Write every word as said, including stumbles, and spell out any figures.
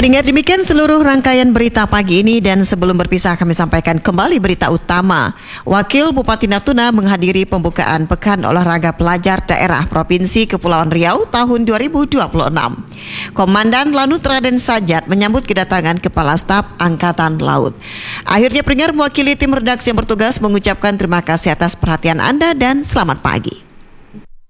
Pendengar, demikian seluruh rangkaian berita pagi ini, dan sebelum berpisah kami sampaikan kembali berita utama. Wakil Bupati Natuna menghadiri pembukaan Pekan Olahraga Pelajar Daerah Provinsi Kepulauan Riau tahun dua ribu dua puluh enam. Komandan Lanut Raden Sajat menyambut kedatangan Kepala Staf Angkatan Laut. Akhirnya pendengar, mewakili tim redaksi yang bertugas mengucapkan terima kasih atas perhatian Anda dan selamat pagi.